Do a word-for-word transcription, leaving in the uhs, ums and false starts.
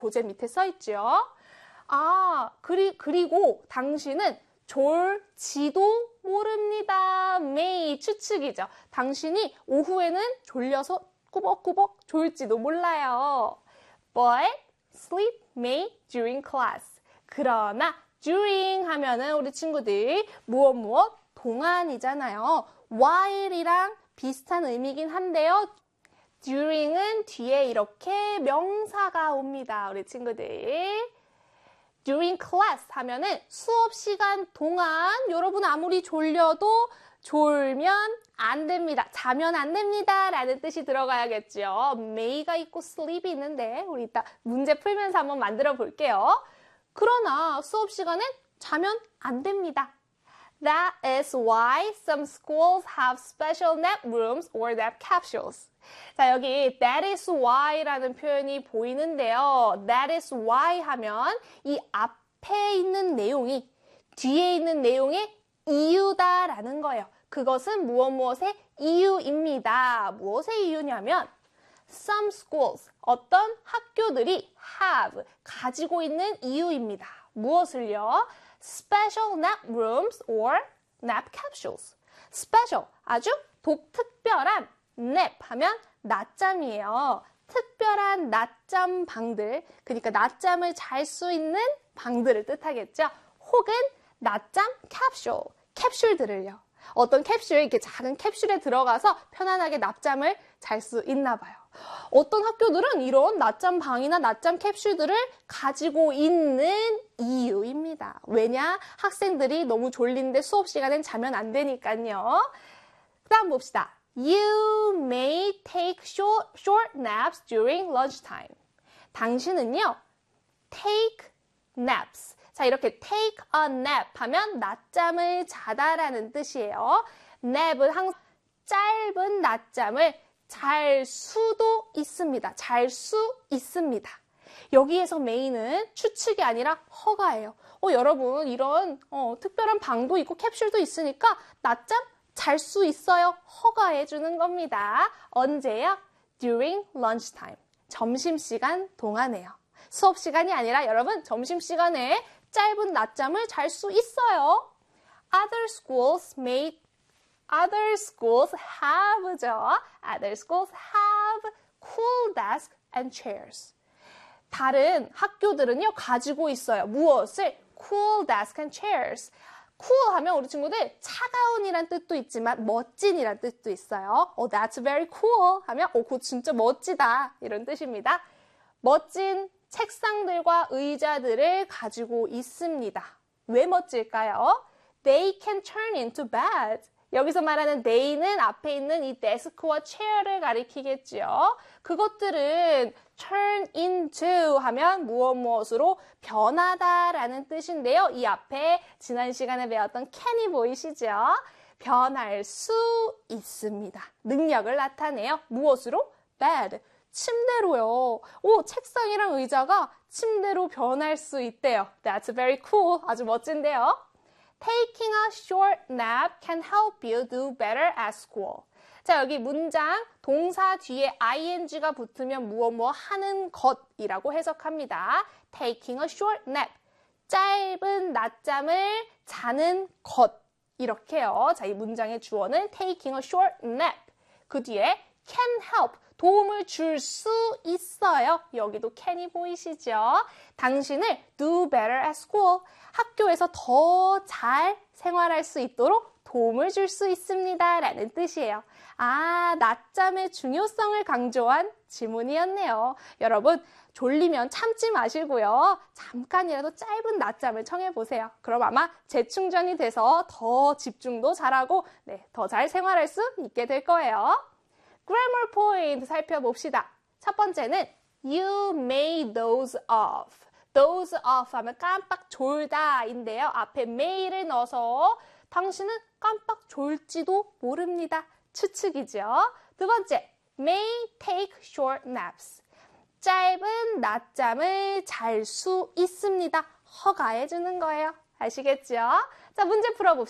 교재 밑에 써 있죠. 아, 그리, 그리고 당신은 졸지도 모릅니다. may 추측이죠. 당신이 오후에는 졸려서 꾸벅꾸벅 졸지도 몰라요. But sleep may during class. 그러나 during 하면은 우리 친구들 무엇 무엇 동안이잖아요. while이랑 비슷한 의미긴 한데요. during은 뒤에 이렇게 명사가 옵니다. 우리 친구들. during class 하면은 수업 시간 동안 여러분 아무리 졸려도 졸면 안 됩니다. 자면 안 됩니다. 라는 뜻이 들어가야겠죠. may가 있고 sleep이 있는데 우리 이따 문제 풀면서 한번 만들어 볼게요. 그러나 수업 시간엔 자면 안 됩니다. That is why some schools have special nap rooms or nap capsules. 자, 여기 that is why라는 표현이 보이는데요. That is why 하면 이 앞에 있는 내용이 뒤에 있는 내용의 이유다라는 거예요. 그것은 무엇 무엇의 이유입니다. 무엇의 이유냐면 some schools, 어떤 학교들이 have, 가지고 있는 이유입니다. 무엇을요? Special nap rooms or nap capsules. Special, 아주 독특별한 nap 하면 낮잠이에요. 특별한 낮잠 방들, 그러니까 낮잠을 잘 수 있는 방들을 뜻하겠죠. 혹은 낮잠 캡슐, 캡슐들을요. 어떤 캡슐, 이렇게 작은 캡슐에 들어가서 편안하게 낮잠을 잘 수 있나 봐요. 어떤 학교들은 이런 낮잠 방이나 낮잠 캡슐들을 가지고 있는 이유입니다. 왜냐? 학생들이 너무 졸린데 수업 시간엔 자면 안 되니까요. 그 다음 봅시다. You may take short, short naps during lunchtime. 당신은요, take naps. 자, 이렇게 take a nap 하면 낮잠을 자다라는 뜻이에요. nap은 항상 짧은 낮잠을 잘 수도 있습니다. 잘 수 있습니다. 여기에서 may는 추측이 아니라 허가예요. 어, 여러분, 이런 어, 특별한 방도 있고 캡슐도 있으니까 낮잠 잘 수 있어요. 허가해 주는 겁니다. 언제요? During lunchtime. 점심시간 동안에요. 수업 시간이 아니라 여러분 점심시간에 짧은 낮잠을 잘 수 있어요. Other schools may, other schools have죠. Other schools have cool desks and chairs. 다른 학교들은요, 가지고 있어요. 무엇을? Cool desks and chairs. cool 하면 우리 친구들 차가운이란 뜻도 있지만 멋진이란 뜻도 있어요. Oh, that's very cool 하면 어, 그거 진짜 멋지다 이런 뜻입니다. 멋진 책상들과 의자들을 가지고 있습니다. 왜 멋질까요? They can turn into bed. 여기서 말하는 they는 앞에 있는 이 데스크와 체어를 가리키겠죠. 그것들은 turn into 하면 무엇 무엇으로 변하다라는 뜻인데요. 이 앞에 지난 시간에 배웠던 can이 보이시죠? 변할 수 있습니다. 능력을 나타내요. 무엇으로? bed. 침대로요. 오, 책상이랑 의자가 침대로 변할 수 있대요. That's very cool. 아주 멋진데요. Taking a short nap can help you do better at school. 자, 여기 문장 동사 뒤에 ing가 붙으면 무엇 무엇 하는 것이라고 해석합니다. Taking a short nap. 짧은 낮잠을 자는 것. 이렇게요. 자, 이 문장의 주어는 taking a short nap. 그 뒤에 can help. 도움을 줄 수 있어요. 여기도 can이 보이시죠? 당신을 do better at school. 학교에서 더 잘 생활할 수 있도록 도움을 줄 수 있습니다. 라는 뜻이에요. 아, 낮잠의 중요성을 강조한 지문이었네요. 여러분, 졸리면 참지 마시고요. 잠깐이라도 짧은 낮잠을 청해보세요. 그럼 아마 재충전이 돼서 더 집중도 잘하고 네, 더 잘 생활할 수 있게 될 거예요. grammar point 살펴봅시다. 첫 번째는 you may doze off. doze off 하면 깜빡 졸다 인데요. 앞에 may를 넣어서 당신은 깜빡 졸지도 모릅니다. 추측이죠. 두 번째, may take short naps. 짧은 낮잠을 잘 수 있습니다. 허가해 주는 거예요. 아시겠죠? 자, 문제 풀어봅시다.